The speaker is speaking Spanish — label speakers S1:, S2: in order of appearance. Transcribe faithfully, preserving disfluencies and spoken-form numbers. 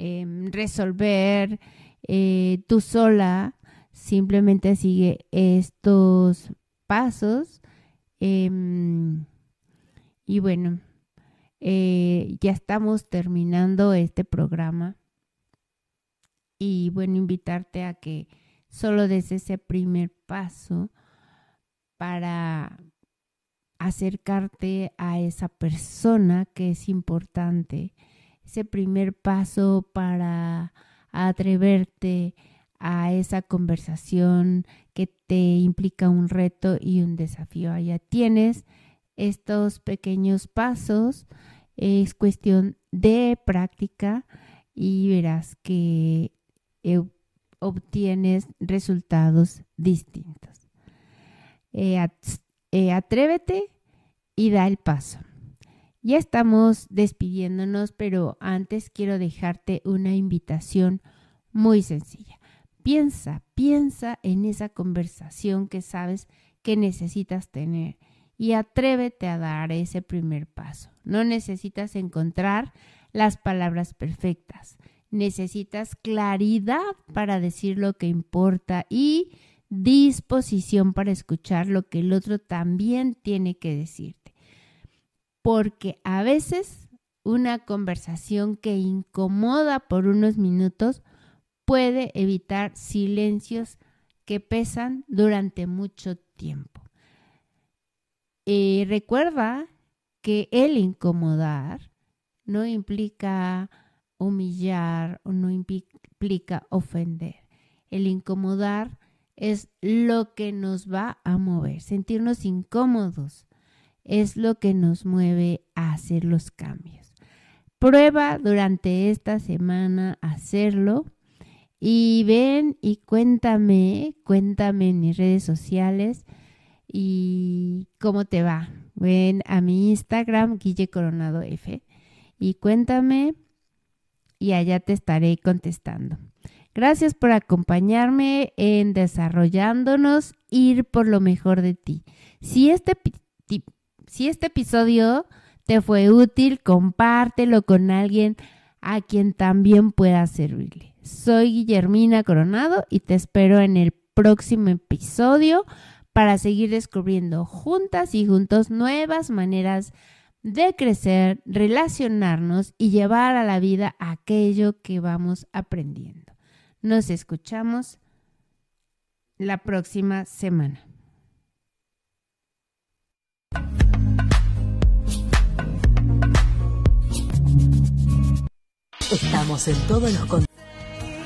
S1: eh, resolver eh, tú sola. Simplemente sigue estos pasos. Eh, y bueno, eh, ya estamos terminando este programa. Y bueno, invitarte a que solo des ese primer paso para acercarte a esa persona que es importante. Ese primer paso para atreverte a esa conversación que te implica un reto y un desafío. Allá tienes estos pequeños pasos. Es cuestión de práctica y verás que eh, obtienes resultados distintos. Eh, at- eh, atrévete y da el paso. Ya estamos despidiéndonos, pero antes quiero dejarte una invitación muy sencilla. Piensa, piensa en esa conversación que sabes que necesitas tener y atrévete a dar ese primer paso. No necesitas encontrar las palabras perfectas. Necesitas claridad para decir lo que importa y disposición para escuchar lo que el otro también tiene que decirte. Porque a veces una conversación que incomoda por unos minutos puede evitar silencios que pesan durante mucho tiempo. Eh, recuerda que el incomodar no implica humillar o no implica ofender. El incomodar es lo que nos va a mover. Sentirnos incómodos es lo que nos mueve a hacer los cambios. Prueba durante esta semana hacerlo y ven y cuéntame, cuéntame en mis redes sociales y cómo te va. Ven a mi Instagram, Guille Coronado F, y cuéntame y allá te estaré contestando. Gracias por acompañarme en Desarrollándonos, ir por lo mejor de ti. Si este, si este episodio te fue útil, compártelo con alguien a quien también pueda servirle. Soy Guillermina Coronado y te espero en el próximo episodio para seguir descubriendo juntas y juntos nuevas maneras de crecer, relacionarnos y llevar a la vida aquello que vamos aprendiendo. Nos escuchamos la próxima semana.
S2: Estamos en todos los contenidos.